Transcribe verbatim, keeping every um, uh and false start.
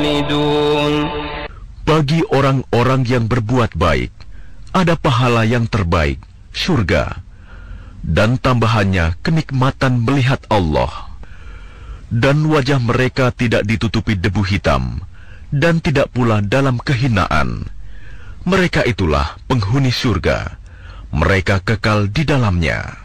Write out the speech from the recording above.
خالدون. Bagi orang-orang yang berbuat baik, ada pahala yang terbaik, syurga, dan tambahannya kenikmatan melihat Allah. Dan wajah mereka tidak ditutupi debu hitam, dan tidak pula dalam kehinaan. Mereka itulah penghuni syurga, mereka kekal di dalamnya.